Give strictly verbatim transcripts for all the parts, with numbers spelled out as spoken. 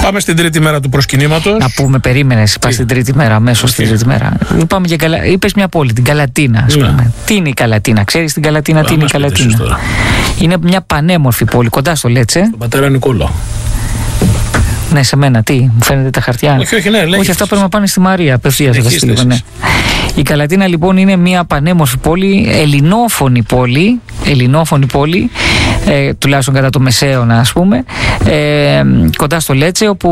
Πάμε στην τρίτη μέρα του προσκυνήματος. Να πούμε, περίμενες, είπα στην τρίτη μέρα, αμέσως στην τρίτη μέρα. Πάμε για καλα... Είπες μια πόλη, την Καλατίνα, ας πούμε. Ναι. Τι είναι η Καλατίνα, ξέρεις την Καλατίνα, τι είναι η Καλατίνα? Είναι μια πανέμορφη πόλη, κοντά στο Λέτσε. Στον πατέρα Νικόλαο. Ναι, σε μένα, τι, μου φαίνεται τα χαρτιά. Όχι, όχι, ναι, λέγεις. Όχι, αυτά πρέπει να πάνε στη Μαρία, απευθείας. Ναι. Η Καλατίνα λοιπόν είναι μια πανέμορφη πόλη, ελληνόφωνη πόλη, ελληνόφωνη πόλη, ε, τουλάχιστον κατά το Μεσαίωνα, ας πούμε, ε, κοντά στο Λέτσε, όπου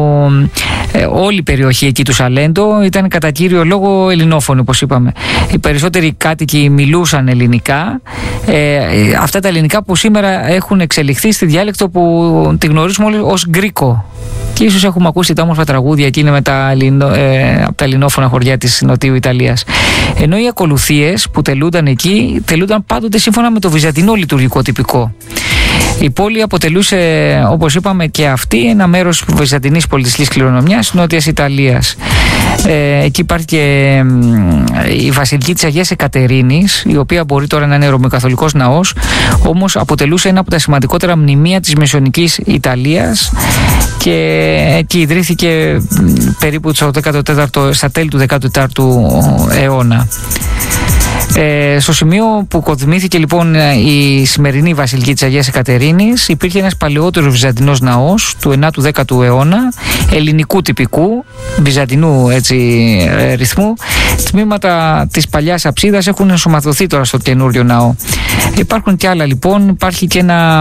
ε, όλη η περιοχή εκεί του Σαλέντο ήταν κατά κύριο λόγο ελληνόφωνη, όπως είπαμε. Οι περισσότεροι κάτοικοι μιλούσαν ελληνικά, ε, αυτά τα ελληνικά που σήμερα έχουν εξελιχθεί στη διάλεκτο που τη γνωρίζουμε όλοι ως γκρίκο. Και ίσως έχουμε ακούσει τα όμορφα τραγούδια εκείνα με τα, ε, από τα ελληνόφωνα χωριά της Νοτιού Ιταλίας. Ενώ οι ακολουθίες που τελούνταν εκεί τελούνταν πάντοτε σύμφωνα με το βυζαντινό λειτουργικό τυπικό. Η πόλη αποτελούσε, όπως είπαμε και αυτή, ένα μέρος βυζαντινής πολιτιστικής κληρονομιάς Νότιας Ιταλίας. Ε, εκεί υπάρχει και ε, η Βασιλική της Αγίας Εκατερίνης, η οποία μπορεί τώρα να είναι ρωμαιοκαθολικός ναός, όμως αποτελούσε ένα από τα σημαντικότερα μνημεία της μεσαιωνικής Ιταλίας και εκεί ιδρύθηκε περίπου στο δέκατο τέταρτο, στα τέλη του δέκατου τέταρτου αιώνα. Ε, στο σημείο που κοδημήθηκε λοιπόν η σημερινή Βασιλική της Αγίας Εκατερίνης υπήρχε ένας παλαιότερος βυζαντινός ναός του ενάτου δέκατου αιώνα, ελληνικού τυπικού, βυζαντινού έτσι ε, ρυθμού. Τμήματα της παλιάς αψίδας έχουν ενσωματωθεί τώρα στο καινούριο ναό. Υπάρχουν και άλλα λοιπόν, υπάρχει και ένα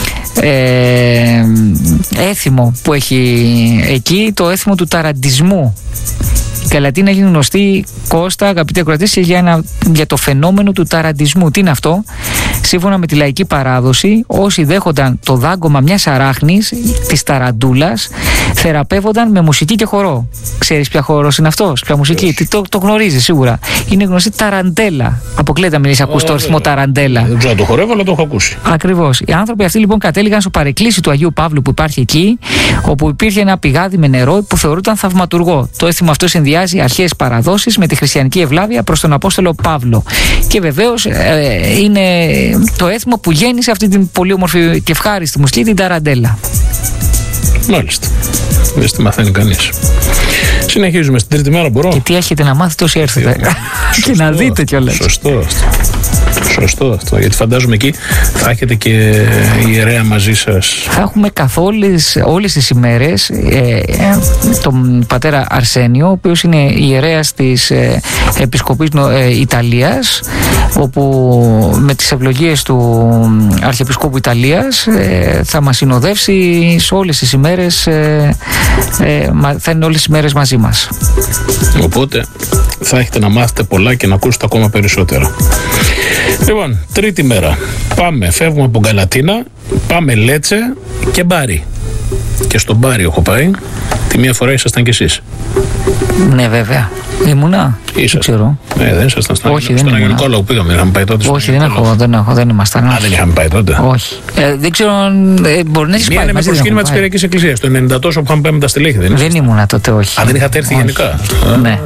ε, έθιμο που έχει εκεί, το έθιμο του ταραντισμού. Η Καλατίνα έγινε γνωστή, Κώστα, αγαπητοί ακροατές, για, για το φαινόμενο του ταραντισμού. Τι είναι αυτό? Σύμφωνα με τη λαϊκή παράδοση, όσοι δέχονταν το δάγκωμα μιας αράχνης, της ταραντούλας, θεραπεύονταν με μουσική και χορό. Ξέρεις ποια χορός είναι αυτός, ποια μουσική? Τι, το, το γνωρίζεις σίγουρα. Είναι γνωστή ταραντέλα. Αποκλείεται να μην έχεις ακούσει το ρυθμό ταραντέλα. Δεν ξέρω, το χορεύω, αλλά το έχω ακούσει. Ακριβώς. Οι άνθρωποι αυτοί λοιπόν κατέληγαν στο παρεκκλήσι του Αγίου Παύλου που υπάρχει εκεί, όπου υπήρχε ένα πηγάδι με νερό που θεωρούταν θαυματουργό. Το έθιμο αυτό συνδυάζει αρχαίες παραδόσεις με τη χριστιανική ευλάβεια προς τον Απόστολο Παύλο. Και βεβαίως ε, είναι το έθιμο που γέννησε αυτή την πολύ όμορφη και ευχάριστη μουσική, την ταραντέλα. Μάλιστα. Δεν τη μαθαίνει κανείς. Συνεχίζουμε στην τρίτη μέρα, μπορώ. Και τι έχετε να μάθετε όσοι έρθετε. Και να δείτε κιόλας. Σωστό αυτό. Σωστό αυτό, γιατί φαντάζομαι εκεί θα έχετε και ιερέα μαζί σας. Θα έχουμε καθ' όλες, όλες τις ημέρες ε, τον πατέρα Αρσένιο, ο οποίος είναι ιερέας της ε, Επισκοπής ε, Ιταλίας, όπου με τις ευλογίες του Αρχιεπισκόπου Ιταλίας ε, θα μας συνοδεύσει σε όλες τις ημέρες, ε, ε, θα είναι όλες τις ημέρες μαζί μας. Οπότε θα έχετε να μάθετε πολλά και να ακούσετε ακόμα περισσότερα. Λοιπόν, τρίτη μέρα. Πάμε, φεύγουμε από Καλατίνα, πάμε Λέτσε και Μπάρι. Και στον Μπάρι έχω πάει. Τη μία φορά ήσασταν κι εσείς. Ναι, βέβαια. Ήμουνα. Ήσασταν. Ναι, δεν ήσασταν στον Όχι, Αγιο Νικόλαο που πήγαμε. Είχαμε πάει τότε. Όχι, δεν έχω, δεν έχω, δεν ήμασταν. Α, δεν είχαμε πάει τότε. Όχι. Ε, δεν ξέρω αν ε, μπορεί να έχει πάει. Μία είναι με προσκύνημα της Κυριακής Εκκλησίας. Το ενενήντα τόσο που είχαμε πάει με τα στελέχη. Δεν, δεν ήμουνα τότε, όχι. Α, δεν είχατε έρθει όχι. Γενικά. Ναι.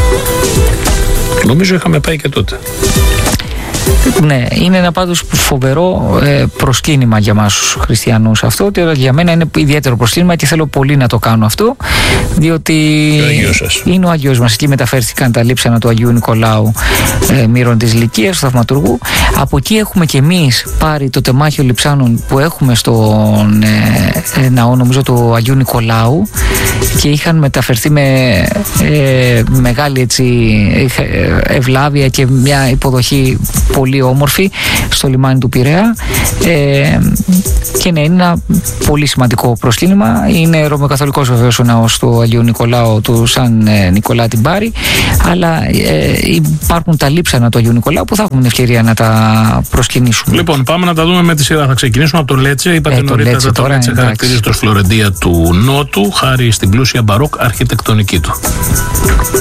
Νομίζω είχαμε πάει και τότε. Ναι, είναι ένα πάντως φοβερό ε, προσκύνημα για μας τους χριστιανούς αυτό, ότι για μένα είναι ιδιαίτερο προσκύνημα και θέλω πολύ να το κάνω αυτό, διότι είναι ο Αγίος μας. Εκεί μεταφέρθηκαν τα λείψανα του Αγίου Νικολάου ε, Μύρων της Λυκίας, του Θαυματουργού. Από εκεί έχουμε και εμείς πάρει το τεμάχιο λειψάνων που έχουμε στον ε, ε, ναό, νομίζω, του Αγίου Νικολάου, και είχαν μεταφερθεί με ε, μεγάλη έτσι, ε, ευλάβεια και μια υποδοχή πολύ όμορφη στο λιμάνι του Πειραιά, ε, και ναι, είναι ένα πολύ σημαντικό προσκύνημα. Είναι ρωμαιοκαθολικός βεβαίως ο ναός του Αγίου Νικολάου, του Σαν ε, Νικολά την Μπάρι, αλλά ε, υπάρχουν τα λείψανα του Αγίου Νικολάου που θα έχουμε την ευκαιρία να τα προσκυνήσουμε. Λοιπόν, πάμε να τα δούμε με τη σειρά. Θα ξεκινήσουμε από το Λέτσε. Είπατε ε, νωρίτερα ότι το Λέτσε χαρακτηρίζεται ως Φλωρεντία του Νότου, χάρη στην πλούσια μπαρόκ αρχιτεκτονική του.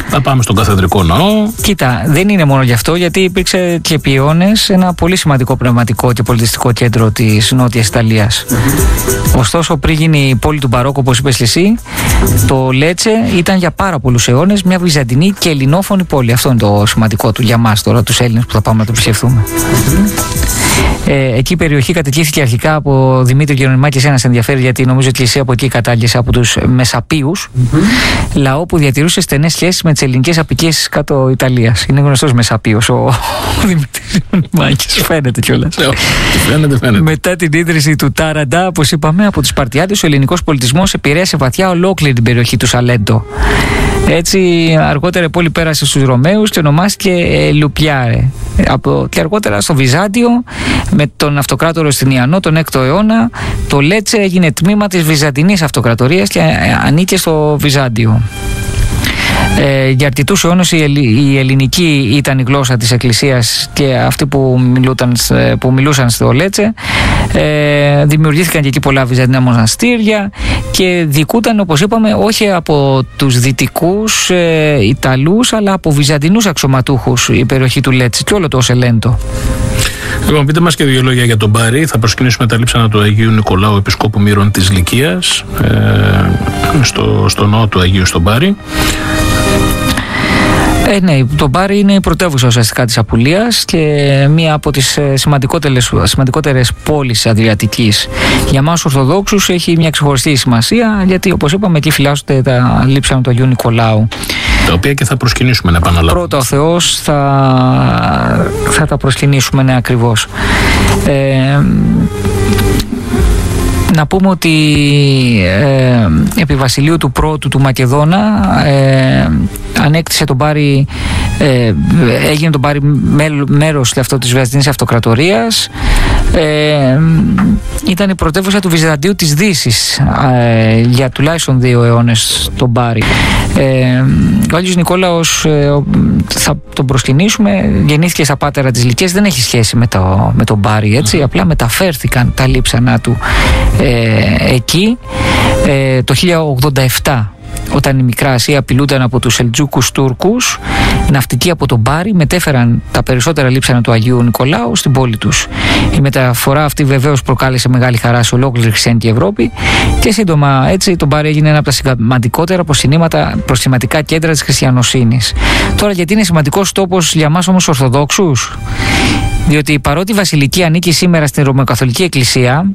Θα πάμε στον Καθεδρικό Ναό. Κοίτα, δεν είναι μόνο γι' αυτό, γιατί υπήρξε και επί αιώνες ένα πολύ σημαντικό πνευματικό και πολιτιστικό κέντρο της Νότιας Ιταλίας. Mm-hmm. Ωστόσο, πριν γίνει η πόλη του Μπαρόκο, όπως είπες εσύ, το Λέτσε ήταν για πάρα πολλούς αιώνες μια βυζαντινή και ελληνόφωνη πόλη. Αυτό είναι το σημαντικό του για μας τώρα, τους Έλληνες που θα πάμε να το επισκεφθούμε. Mm-hmm. Ε, εκεί η περιοχή κατοικήθηκε αρχικά από Δημήτρη Γερονιμάκη. Εσένα σε ενδιαφέρει, γιατί νομίζω ότι η Εκκλησία από εκεί κατάγγεσε από τους Μεσαπίους, mm-hmm. λαό που διατηρούσε στενές σχέσεις με τις ελληνικές αποικίες κάτω Ιταλίας. Είναι γνωστός Μεσαπίος ο, ο Δημήτρης Γερονιμάκης. Φαίνεται κιόλας. Φαίνεται, φαίνεται. Μετά την ίδρυση του Τάραντα, όπως είπαμε, από τους Σπαρτιάτες, ο ελληνικός πολιτισμός επηρέασε βαθιά ολόκληρη την περιοχή του Σαλέντο. Έτσι, αργότερα η πόλη πέρασε στους Ρωμαίους και ονομάστηκε ε, Λουπιάρε. Από, και αργότερα στο Βυζάντιο, με τον αυτοκράτορο Ιουστινιανό τον έκτο αιώνα, το Λέτσε έγινε τμήμα της Βυζαντινής Αυτοκρατορίας και ανήκε στο Βυζάντιο. Ε, για αρκετούς αιώνες η, η ελληνική ήταν η γλώσσα της Εκκλησίας και αυτοί που, μιλούταν, που μιλούσαν στο Λέτσε. Ε, δημιουργήθηκαν και εκεί πολλά βυζαντινά μοναστήρια και διοικούνταν, όπως είπαμε, όχι από τους δυτικούς ε, Ιταλούς, αλλά από βυζαντινούς αξιωματούχους η περιοχή του Λέτσε και όλο το Σελέντο. Λοιπόν, πείτε μας και δύο λόγια για τον Μπάρι. Θα προσκυνήσουμε τα λείψανα του Αγίου Νικολάου, Επισκόπου Μύρων της Λυκίας, ε, στο, στο ναό του Αγίου στον Μπάρι. Ε, ναι, το Μπάρι είναι η πρωτεύουσα ουσιαστικά της Απουλίας και μία από τις σημαντικότερες, σημαντικότερες πόλεις Αδριατικής. Για μας Ορθοδόξους έχει μια ξεχωριστή σημασία, γιατί όπως είπαμε εκεί φυλάσσονται τα λείψανα του Αγίου Νικολάου. Τα οποία και θα προσκυνήσουμε, να επαναλάβουμε. Πρώτα ο Θεός θα, θα τα προσκυνήσουμε, ναι, ακριβώς. Ε, να πούμε ότι ε, επί βασιλείου του πρώτου του Μακεδόνα ε, ανέκτησε τον Μπάρι, ε, έγινε τον Μπάρι μέρος αυτό της Βυζαντινής Αυτοκρατορίας. Ε, ήταν η πρωτεύουσα του Βυζαντίου της Δύσης ε, για τουλάχιστον δύο αιώνες τον Μπάρι. Ε, ο Άγιος Νικόλαος, ε, θα τον προσκυνήσουμε, γεννήθηκε στα Πάτερα της Λυκίας, δεν έχει σχέση με, το, με τον Μπάρι, έτσι, απλά μεταφέρθηκαν τα λείψανα του ε, εκεί ε, το χίλια ογδόντα επτά, όταν η Μικρά Ασία απειλούνταν από τους Σελτζούκους Τούρκους. Ναυτικοί από τον Μπάρι μετέφεραν τα περισσότερα λείψανα του Αγίου Νικολάου στην πόλη τους. Η μεταφορά αυτή βεβαίως προκάλεσε μεγάλη χαρά σε ολόκληρη χριστιανική Ευρώπη και σύντομα έτσι το Μπάρι έγινε ένα από τα σημαντικότερα προσημαντικά κέντρα της χριστιανοσύνης. Τώρα, γιατί είναι σημαντικός τόπος για μας όμως Ορθοδόξους? Διότι παρότι η Βασιλική ανήκει σήμερα στην Ρωμαιοκαθολική Εκκλησία,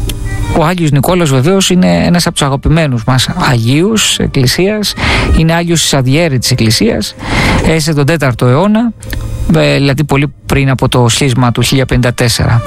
ο Άγιος Νικόλαος βεβαίως είναι ένας από τους αγαπημένους μας Αγίους Εκκλησίας. Είναι Άγιος της Αδιέρη της Εκκλησίας. Έζησε τον τέταρτο αιώνα, δηλαδή πολύ πριν από το σχίσμα του χίλια πενήντα τέσσερα.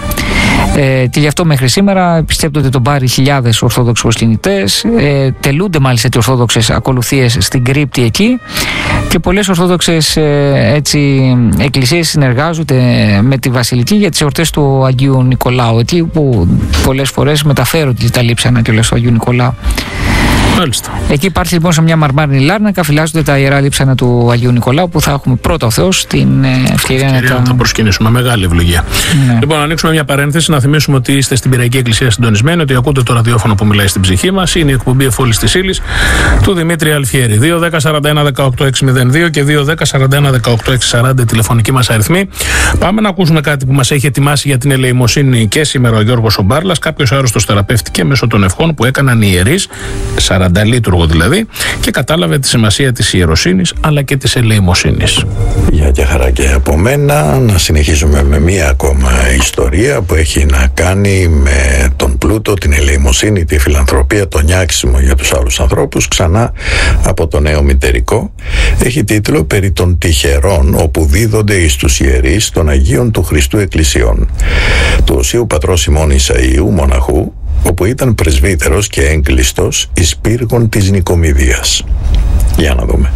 Ε, και γι' αυτό μέχρι σήμερα πιστεύετε τον Μπάρι χιλιάδες Ορθόδοξους προσκυνητές. Ε, τελούνται μάλιστα και Ορθόδοξες ακολουθίες στην κρύπτη εκεί και πολλές Ορθόδοξες ε, έτσι, εκκλησίες συνεργάζονται με τη Βασιλική για τις εορτές του Αγίου Νικολάου, εκεί που πολλές φορές μεταφέρονται τα λείψανα και όλες του Αγίου Νικολάου. Μάλιστα. Εκεί υπάρχει λοιπόν σε μια μαρμάρινη λάρνακα, φυλάσσονται τα ιερά λείψανα του Αγίου Νικολάου, που θα έχουμε πρώτα ο Θεός την ευκαιρία να τα... θα προσκυνήσουμε. Μεγάλη ευλογία. Ναι. Λοιπόν, να ανοίξουμε μια παρένθεση, να θυμίσουμε ότι είστε στην Πειραϊκή Εκκλησία συντονισμένοι, ότι ακούτε το ραδιόφωνο που μιλάει στην ψυχή μας. Είναι η εκπομπή Εφόλης της Ύλης του Δημήτρη Αλφιέρη. δύο δέκα σαράντα ένα δεκαοκτώ έξι μηδέν δύο και δύο δέκα σαράντα ένα δεκαοκτώ έξι σαράντα τηλεφωνική μας αριθμή. Πάμε να ακούσουμε κάτι που μας έχει ετοιμάσει για την ελεημοσύνη και σήμερα ο Γιώργος Ομπάρλας. Κάποιος άρρωστος θεραπεύτηκε μέσω των ευχών που έκαναν οι ιερείς, σαράντα λίτουργο δηλαδή, και κατάλαβε τη σημασία της ιεροσύνης αλλά και της ελεημοσύνης. Γεια και χαρά και από μένα. Να συνεχίσουμε με μία ακόμα ιστορία που έχει να κάνει με τον πλούτο, την ελεημοσύνη, τη φιλανθρωπία, το νιάξιμο για τους άλλους ανθρώπους, ξανά από το Νέο Μητερικό. Έχει τίτλο «Περί των τυχερών όπου δίδονται εις τους ιερείς των Αγίων του Χριστού Εκκλησιών» του Οσίου Πατρός Σιμών Ισαΐου, μοναχού, όπου ήταν πρεσβύτερος και έγκλειστος εις πύργων της Νικομιδίας. Για να δούμε.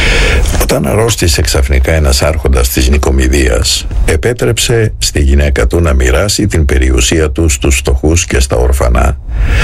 Όταν αρρώστησε ξαφνικά ένας άρχοντας της Νικομιδίας, επέτρεψε στη γυναίκα του να μοιράσει την περιουσία του στους φτωχούς και στα ορφανά,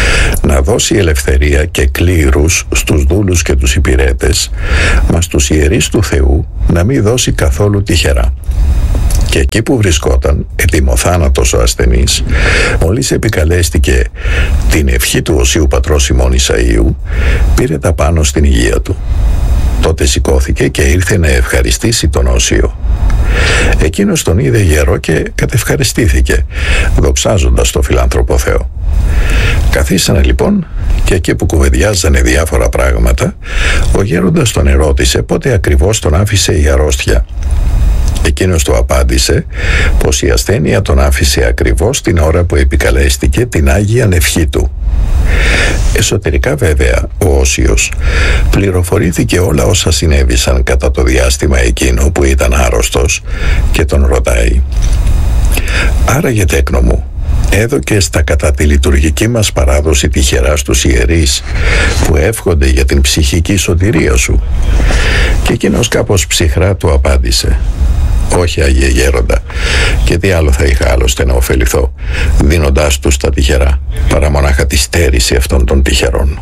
να δώσει ελευθερία και κλήρους στους δούλους και τους υπηρέτες, μα στους ιερείς του Θεού να μην δώσει καθόλου τυχερά. Και εκεί που βρισκόταν, ετοιμοθάνατος ο ασθενής, μόλις επικαλέστηκε την ευχή του Οσίου Πατρός Σιμών Ισαΐου, πήρε τα πάνω στην υγεία του. Τότε σηκώθηκε και ήρθε να ευχαριστήσει τον Όσιο. Εκείνος τον είδε γερό και κατευχαριστήθηκε, δοξάζοντας το φιλάνθρωπο Θεό. Καθίσανε λοιπόν και εκεί που κουβεντιάζανε διάφορα πράγματα, ο γέροντας τον ερώτησε πότε ακριβώς τον άφησε η αρρώστια. Εκείνος του απάντησε πως η ασθένεια τον άφησε ακριβώς την ώρα που επικαλέστηκε την Άγια Νευχή του. Εσωτερικά βέβαια ο Όσιος πληροφορήθηκε όλα όσα συνέβησαν κατά το διάστημα εκείνο που ήταν άρρωστος και τον ρωτάει: «Άραγε τέκνο μου, έδωκες τα κατά τη λειτουργική μας παράδοση τυχερά στους ιερείς που εύχονται για την ψυχική σωτηρία σου?» Και εκείνος κάπως ψυχρά του απάντησε: «Όχι, Άγιε Γέροντα, και τι άλλο θα είχα άλλωστε να ωφεληθώ δίνοντάς τους τα τυχερά, παρά μονάχα τη στέρηση αυτών των τυχερών».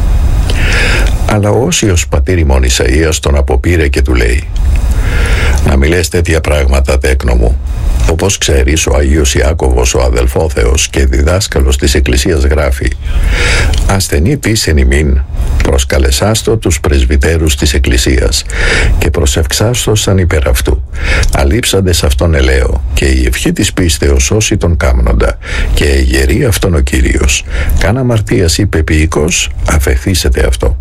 Αλλά ο Όσιος πατήρ ημών Ισαΐας τον αποπήρε και του λέει: «Να μη λες τέτοια πράγματα, τέκνο μου. Όπως ξέρεις, ο Άγιος Ιάκωβος, ο αδελφόθεος και διδάσκαλος της Εκκλησίας, γράφει: «Ασθενή πείσεν ημίν, προσκαλεσάστο τους πρεσβυτέρους της Εκκλησίας και προσευξάστο σαν υπέρ αυτού. Αλείψαντες αυτόν ελαίο, και η ευχή της πίστεως όσοι τον κάμνοντα, και εγερεί αυτόν ο Κύριος. Καν αμαρτίας ή πεποιηκός, αφεθήσετε αυτό».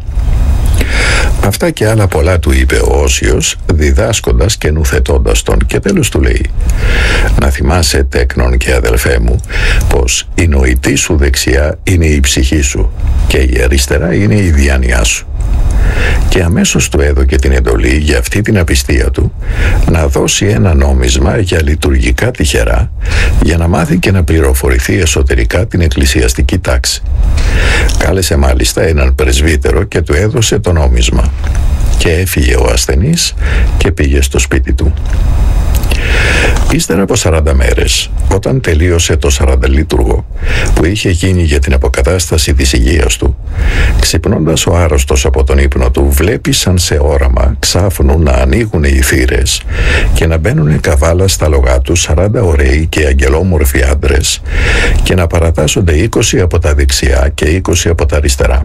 Αυτά και άλλα πολλά του είπε ο Όσιος, διδάσκοντας και νουθετώντας τον, και τέλος του λέει: «Να θυμάσαι, τέκνον και αδελφέ μου, πως η νοητή σου δεξιά είναι η ψυχή σου και η αριστερά είναι η διάνοιά σου». Και αμέσως του έδωκε την εντολή για αυτή την απιστία του να δώσει ένα νόμισμα για λειτουργικά τυχερά, για να μάθει και να πληροφορηθεί εσωτερικά την εκκλησιαστική τάξη. Κάλεσε μάλιστα έναν πρεσβύτερο και του έδωσε το νόμισμα, και έφυγε ο ασθενής και πήγε στο σπίτι του. Ύστερα από σαράντα μέρες, όταν τελείωσε το σαρανταλίτουργο που είχε γίνει για την αποκατάσταση της υγείας του, ξυπνώντας ο άρρωστος από τον ύπνο του, βλέπει σαν σε όραμα ξάφνου να ανοίγουν οι θύρες και να μπαίνουν καβάλα στα λογά του σαράντα ωραίοι και αγγελόμορφοι άντρες και να παρατάσσονται είκοσι από τα δεξιά και είκοσι από τα αριστερά.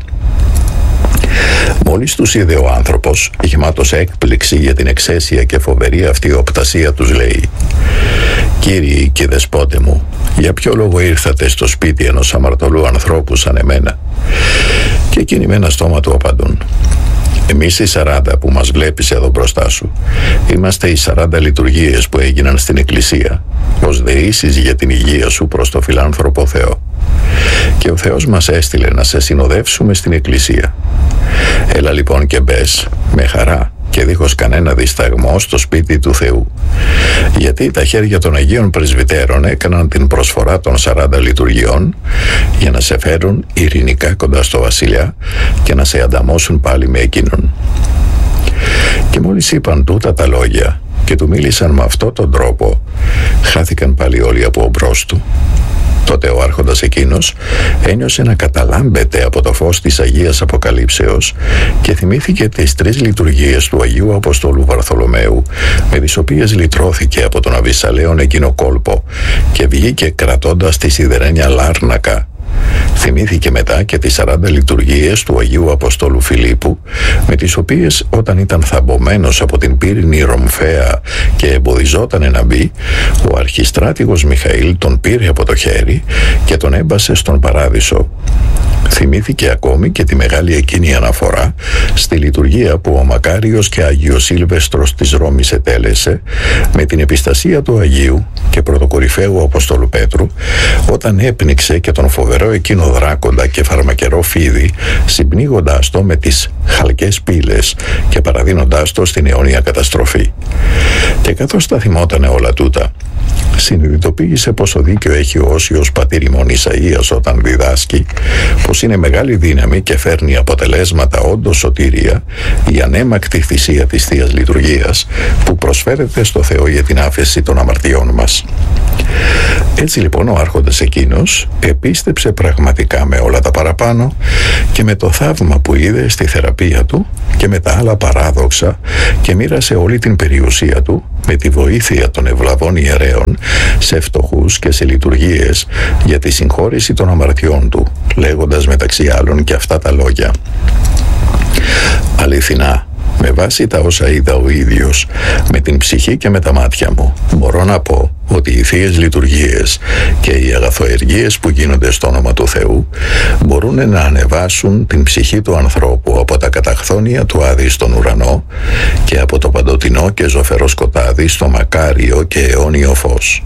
Μόλις τους είδε ο άνθρωπος, γεμάτος έκπληξη για την εξαίσια και φοβερή αυτή οπτασία, τους λέει: «Κύριοι και δεσπότε μου, για ποιο λόγο ήρθατε στο σπίτι ενός αμαρτωλού ανθρώπου σαν εμένα?» Και εκείνοι με ένα στόμα του απαντούν: «Εμείς οι σαράντα που μας βλέπεις εδώ μπροστά σου, είμαστε οι σαράντα λειτουργίες που έγιναν στην Εκκλησία, ως δεήσεις για την υγεία σου προς το φιλάνθρωπο Θεό. Και ο Θεός μας έστειλε να σε συνοδεύσουμε στην Εκκλησία. Έλα λοιπόν και μπες με χαρά και δίχως κανένα δισταγμό στο σπίτι του Θεού. Γιατί τα χέρια των Αγίων Πρεσβυτέρων έκαναν την προσφορά των σαράντα λειτουργιών για να σε φέρουν ειρηνικά κοντά στο Βασιλιά και να σε ανταμώσουν πάλι με εκείνον». Και μόλις είπαν τούτα τα λόγια και του μίλησαν με αυτόν τον τρόπο, χάθηκαν πάλι όλοι από ομπρός του. Τότε ο άρχοντας εκείνος ένιωσε να καταλάμπεται από το φως της Αγίας Αποκαλύψεως και θυμήθηκε τις τρεις λειτουργίες του Αγίου Αποστόλου Βαρθολομαίου, με τις οποίες λυτρώθηκε από τον Αβυσσαλέον εκείνο κόλπο και βγήκε κρατώντας τη σιδερένια λάρνακα. Θυμήθηκε μετά και τις σαράντα λειτουργίες του Αγίου Αποστόλου Φιλίππου, με τις οποίες όταν ήταν θαμπομένος από την πύρινη Ρομφαία και εμποδιζόταν να μπει, ο αρχιστράτηγος Μιχαήλ τον πήρε από το χέρι και τον έμπασε στον Παράδεισο. Θυμήθηκε ακόμη και τη μεγάλη εκείνη αναφορά στη λειτουργία που ο Μακάριος και Άγιος Σίλβεστρος της Ρώμης ετέλεσε με την επιστασία του Αγίου και πρωτοκορυφαίου Αποστόλου Πέτρου, όταν έπνιξε και τον φοβερό εκείνο δράκοντα και φαρμακερό φίδι, συμπνίγοντάς το με τις χαλκές πύλες και παραδίνοντάς το στην αιώνια καταστροφή. Και καθώς τα θυμότανε όλα τούτα, συνειδητοποίησε πόσο δίκιο έχει ο Όσιος πατήρ ημών Ισαΐας όταν διδάσκει πως είναι μεγάλη δύναμη και φέρνει αποτελέσματα όντως σωτήρια η ανέμακτη θυσία της Θείας Λειτουργίας που προσφέρεται στο Θεό για την άφεση των αμαρτιών μας. Έτσι λοιπόν ο άρχοντας εκείνος επίστεψε πραγματικά με όλα τα παραπάνω και με το θαύμα που είδε στη θεραπεία του και με τα άλλα παράδοξα και μοίρασε όλη την περιουσία του με τη βοήθεια των ευλαβών ιερέων σε φτωχούς και σε λειτουργίες για τη συγχώρηση των αμαρτιών του, λέγοντας μεταξύ άλλων και αυτά τα λόγια: «Αληθινά, Με βάση τα όσα είδα ο ίδιος με την ψυχή και με τα μάτια μου, μπορώ να πω ότι οι θείες λειτουργίες και οι αγαθοεργίες που γίνονται στο όνομα του Θεού μπορούν να ανεβάσουν την ψυχή του ανθρώπου από τα καταχθόνια του Άδη στον ουρανό και από το παντοτινό και ζωφερό σκοτάδι στο μακάριο και αιώνιο φως.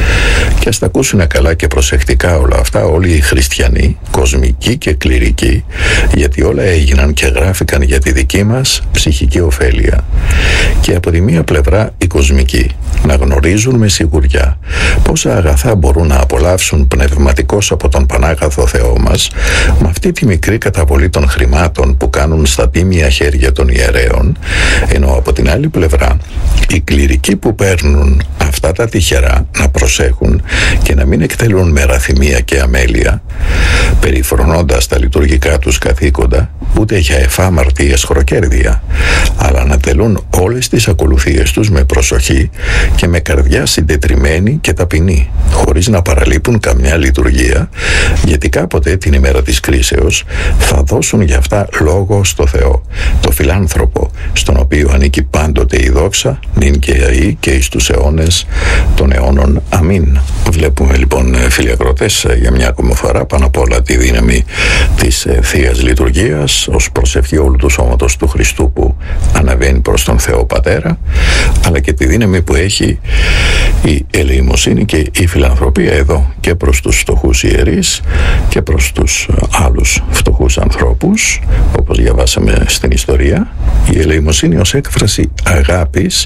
Και ας τα ακούσουν καλά και προσεκτικά όλα αυτά όλοι οι χριστιανοί, κοσμικοί και κληρικοί, γιατί όλα έγιναν και γράφηκαν για τη δική μας ψυχική ωφέλεια. Και από τη μία πλευρά οι κοσμικοί να γνωρίζουν με σιγουριά πόσα αγαθά μπορούν να απολαύσουν πνευματικώς από τον Πανάγαθο Θεό μας με αυτή τη μικρή καταβολή των χρημάτων που κάνουν στα τίμια χέρια των ιερέων, ενώ από την άλλη πλευρά οι κληρικοί που παίρνουν αυτά τα τυχερά να προσέχουν και να μην εκτελούν με ραθυμία και αμέλεια, περιφρονώντας τα λειτουργικά τους καθήκοντα ούτε για εφάμαρτη εσχροκέρδεια, αλλά να τελούν όλες τις ακολουθίες τους με προσοχή και με καρδιά συντετριμένη και ταπεινή, χωρίς να παραλείπουν καμιά λειτουργία, γιατί κάποτε την ημέρα της κρίσεως θα δώσουν για αυτά λόγο στο Θεό, το φιλάνθρωπο, στον οποίο ανήκει πάντοτε η δόξα, νυν και αεί και εις τους αιώνες των αιώνων. Αμήν. Βλέπουμε λοιπόν, φίλοι ακροτές, για μια ακόμα φορά πάνω απ' όλα τη δύναμη της ε, Θείας Λειτουργίας ως προσευχή όλου του σώματος του Χριστού που αναβαίνει προς τον Θεό Πατέρα, αλλά και τη δύναμη που έχει η ελεημοσύνη και η φιλανθρωπία εδώ και προς τους φτωχούς ιερείς και προς τους άλλους φτωχούς ανθρώπους, όπως διαβάσαμε στην ιστορία. Η ελεημοσύνη ως έκφραση αγάπης,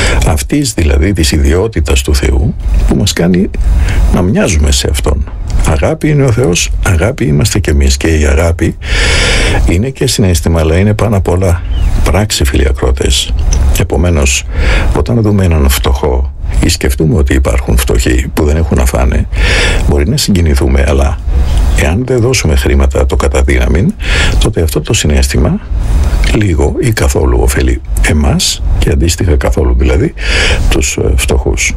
αυτής δηλαδή της ιδιότητας του Θεού που μας κάνει να μοιάζουμε σε Αυτόν. Αγάπη είναι ο Θεός, αγάπη είμαστε κι εμείς, και η αγάπη είναι και συναίσθημα, αλλά είναι πάνω απ' όλα πράξη, φίλοι ακρότες. Επομένως, όταν δούμε έναν φτωχό ή σκεφτούμε ότι υπάρχουν φτωχοί που δεν έχουν να φάνε, μπορεί να συγκινηθούμε, αλλά εάν δεν δώσουμε χρήματα το κατά δύναμη, τότε αυτό το συναίσθημα λίγο ή καθόλου ωφελεί εμάς και αντίστοιχα καθόλου δηλαδή τους φτωχούς.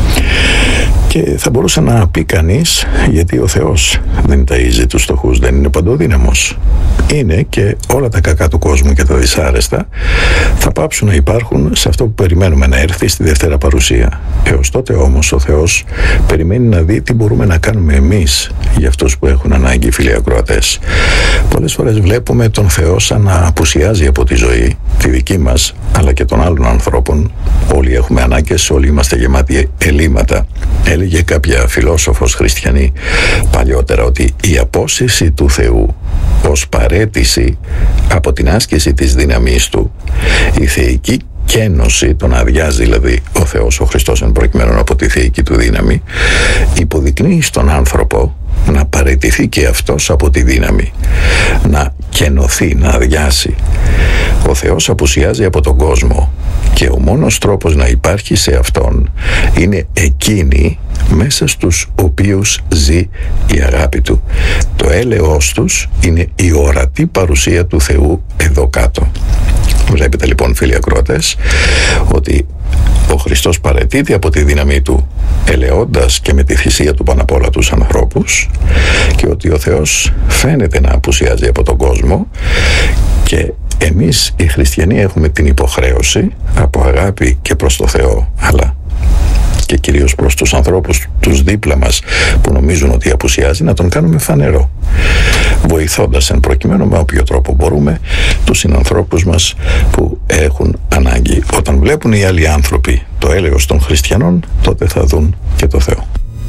Και θα μπορούσε να πει κανείς, γιατί ο Θεός δεν ταΐζει τους φτωχούς, δεν είναι παντοδύναμος. Είναι, και όλα τα κακά του κόσμου και τα δυσάρεστα θα πάψουν να υπάρχουν σε αυτό που περιμένουμε να έρθει στη Δευτέρα Παρουσία. Έως τότε όμως ο Θεός περιμένει να δει τι μπορούμε να κάνουμε εμείς για αυτούς που έχουν ανάγκη, φίλοι ακροατές. Πολλές φορές βλέπουμε τον Θεό σαν να απουσιάζει από τη ζωή, τη δική μας, αλλά και των άλλων ανθρώπων. Όλοι έχουμε ανάγκες, όλοι είμαστε γεμάτοι ελλείμματα. Έλεγε κάποια φιλόσοφος χριστιανή παλιότερα ότι η απόσυρση του Θεού ως παραίτηση από την άσκηση της δύναμής του, η θεϊκή κένωση, τον αδειάζει δηλαδή ο Θεός, ο Χριστός εν προκειμένου από τη θεϊκή του δύναμη, υποδεικνύει στον άνθρωπο να παραιτηθεί και αυτός από τη δύναμη, να κενωθεί, να αδειάσει. Ο Θεός απουσιάζει από τον κόσμο και ο μόνος τρόπος να υπάρχει σε Αυτόν είναι εκείνοι μέσα στους οποίους ζει η αγάπη Του. Το έλεος τους είναι η ορατή παρουσία του Θεού εδώ κάτω. Βλέπετε λοιπόν, φίλοι ακροατές, ότι ο Χριστός παραιτείται από τη δύναμή Του, ελεώντας και με τη θυσία Του πάνω απ' όλα τους ανθρώπους, και ότι ο Θεός φαίνεται να απουσιάζει από τον κόσμο, και εμείς οι χριστιανοί έχουμε την υποχρέωση από αγάπη και προς το Θεό, αλλά και κυρίως προς τους ανθρώπους τους δίπλα μας που νομίζουν ότι απουσιάζει, να τον κάνουμε φανερό, βοηθώντας εν προκειμένου με όποιο τρόπο μπορούμε τους συνανθρώπους μας που έχουν ανάγκη. Όταν βλέπουν οι άλλοι άνθρωποι το έλεος των χριστιανών, τότε θα δουν και το Θεό.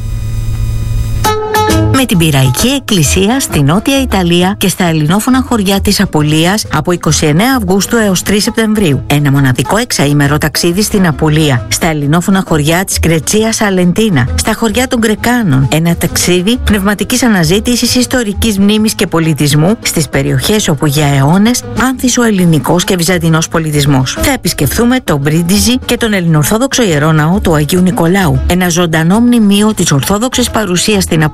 Με την Πειραϊκή Εκκλησία στη Νότια Ιταλία και στα ελληνόφωνα χωριά της Απουλίας από είκοσι εννέα Αυγούστου έως τρεις Σεπτεμβρίου. Ένα μοναδικό εξαήμερο ταξίδι στην Απουλία, στα ελληνόφωνα χωριά της Γκρετσίας Αλεντίνα, στα χωριά των Γκρεκάνων. Ένα ταξίδι πνευματικής αναζήτησης, ιστορικής μνήμης και πολιτισμού στις περιοχές όπου για αιώνες άνθησε ο ελληνικός και βυζαντινός πολιτισμός. Θα επισκεφθούμε τον Μπρίντιζι και τον Ελληνοορθόδοξο Ιερό Ναό του Αγίου Νικολάου. Ένα ζωντανό μνημείο της Ορθόδοξης παρουσίας στην Απουλία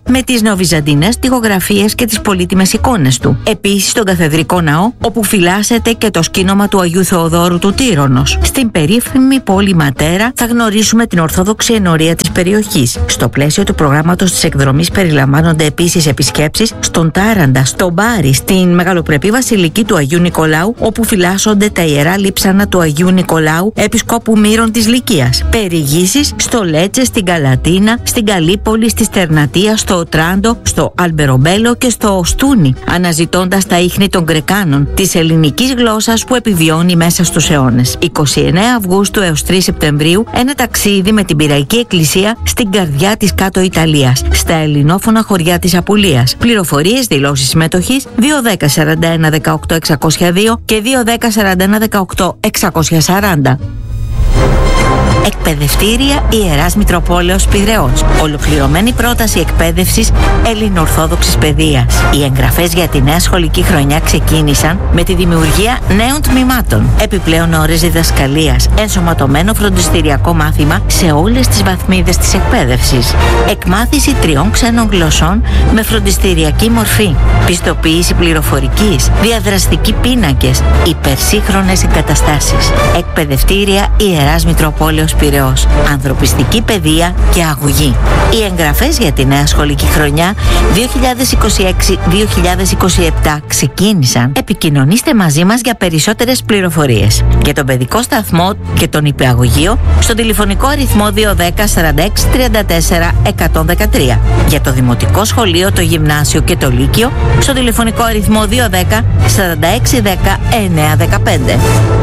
με τις νεοβυζαντινές τοιχογραφίες και τις πολύτιμες εικόνες του. Επίσης στον Καθεδρικό Ναό, όπου φυλάσσεται και το σκήνομα του Αγίου Θεοδόρου του Τύρονος. Στην περίφημη πόλη Ματέρα θα γνωρίσουμε την ορθόδοξη ενορία της περιοχής. Στο πλαίσιο του προγράμματος της εκδρομής περιλαμβάνονται επίσης επισκέψεις στον Τάραντα, στο Μπάρι, στην μεγαλοπρεπή βασιλική του Αγίου Νικολάου, όπου φυλάσσονται τα ιερά λείψανα του Αγίου Νικολάου, επισκόπου Μύρων της Λυκίας. Περιηγήσεις στο Λέτσε, στην Καλατίνα, στην Καλύπολη, στη Στερνατία, στο Οτράντο, στο Αλμπερομπέλο και στο Οστούνι, αναζητώντας τα ίχνη των Γκρεκάνων, της ελληνικής γλώσσας που επιβιώνει μέσα στους αιώνες. είκοσι εννέα Αυγούστου έως τρεις Σεπτεμβρίου, ένα ταξίδι με την Πειραϊκή Εκκλησία στην καρδιά της Κάτω Ιταλίας, στα ελληνόφωνα χωριά της Απουλίας. Πληροφορίες, δηλώσεις συμμετοχής δύο δέκα σαράντα ένα δεκαοκτώ εξακόσια δύο και δύο δέκα σαράντα ένα δεκαοκτώ εξακόσια σαράντα. Εκπαιδευτήρια Ιεράς Μητροπόλεως Πειραιώς. Ολοκληρωμένη πρόταση εκπαίδευσης ελληνοορθόδοξης παιδείας. Οι εγγραφές για τη νέα σχολική χρονιά ξεκίνησαν με τη δημιουργία νέων τμήματων. Επιπλέον ώρες διδασκαλίας, ενσωματωμένο φροντιστηριακό μάθημα σε όλες τις βαθμίδες της εκπαίδευσης. Εκμάθηση τριών ξένων γλωσσών με φροντιστηριακή μορφή. Πιστοποίηση πληροφορικής, διαδραστικοί πίνακες, υπερσύγχρονες εγκαταστάσεις. Εκπαιδευτήρια Ιεράς Μητροπόλεως Πειραιώς. Ανθρωπιστική παιδεία και αγωγή. Οι εγγραφές για τη νέα σχολική χρονιά δύο χιλιάδες είκοσι έξι δύο χιλιάδες είκοσι επτά ξεκίνησαν. Επικοινωνήστε μαζί μας για περισσότερες πληροφορίες. Για τον παιδικό σταθμό και τον υπηαγωγείο στο τηλεφωνικό αριθμό δύο δέκα σαράντα έξι τριάντα τέσσερα εκατόν δεκατρία. Για το δημοτικό σχολείο, το γυμνάσιο και το λύκειο στο τηλεφωνικό αριθμό δύο δέκα σαράντα έξι δέκα εννέα δεκαπέντε.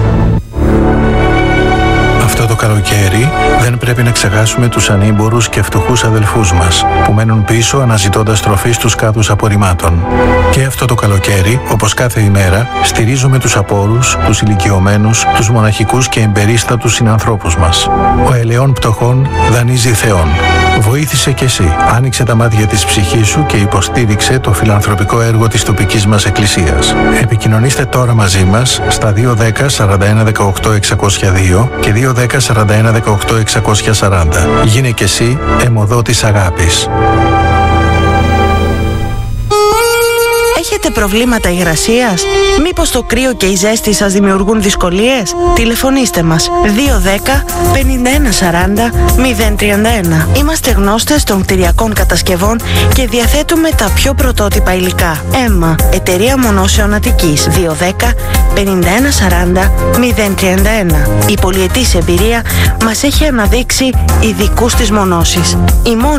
Αυτό το καλοκαίρι δεν πρέπει να ξεχάσουμε τους ανήμπορους και φτωχούς αδελφούς μας που μένουν πίσω αναζητώντας τροφή στους κάδους απορριμμάτων. Και αυτό το καλοκαίρι, όπως κάθε ημέρα, στηρίζουμε τους απόρους, τους ηλικιωμένους, τους μοναχικούς και εμπερίστατους συνανθρώπους μας. Ο ελαιών πτωχών δανείζει Θεόν. Βοήθησε κι εσύ. Άνοιξε τα μάτια της ψυχής σου και υποστήριξε το φιλανθρωπικό έργο της τοπικής μας εκκλησίας. Επικοινωνήστε τώρα μαζί μας στα δύο δέκα σαράντα ένα δεκαοκτώ εξακόσια δύο και δύο δέκα σαράντα ένα δεκαοκτώ εξακόσια σαράντα. Γίνε κι εσύ αιμοδότης αγάπης. Έχετε προβλήματα υγρασίας? Μήπως το κρύο και η ζέστη σας δημιουργούν δυσκολίες? Τηλεφωνήστε μας δύο δέκα πενήντα ένα σαράντα μηδέν τριάντα ένα. Είμαστε γνώστες των κτηριακών κατασκευών και διαθέτουμε τα πιο πρωτότυπα υλικά. ΕΜΜΑ, Εταιρεία Μονώσεων Αττικής, δύο δέκα πενήντα ένα σαράντα μηδέν τριάντα ένα. Η πολυετής εμπειρία μας έχει αναδείξει ειδικούς στις μονώσεις. Η μόνη